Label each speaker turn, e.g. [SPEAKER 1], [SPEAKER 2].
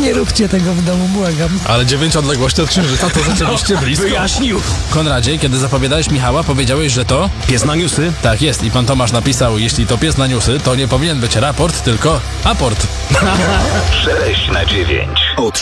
[SPEAKER 1] Nie róbcie tego w domu, błagam.
[SPEAKER 2] Ale 9 odległości od księżyca to rzeczywiście blisko.
[SPEAKER 3] Wyjaśnił.
[SPEAKER 2] Konradzie, kiedy zapowiadałeś Michała, powiedziałeś, że to...
[SPEAKER 3] Pies na newsy.
[SPEAKER 2] Tak jest i pan Tomasz napisał, jeśli to pies na newsy, to nie powinien być raport, tylko aport.
[SPEAKER 4] 6 na 9.